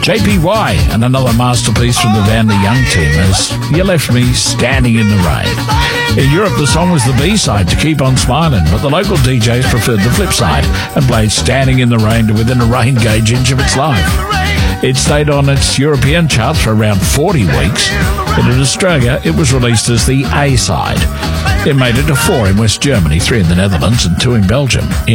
JPY, and another masterpiece from the Van der Young team, as You Left Me Standing in the Rain. In Europe, the song was the B-side to Keep On Smiling, but the local DJs preferred the flip side and played Standing in the Rain to within a rain gauge inch of its life. It stayed on its European charts for around 40 weeks, and in Australia it was released as the A-side. It made it to 4 in West Germany, 3 in the Netherlands and 2 in Belgium.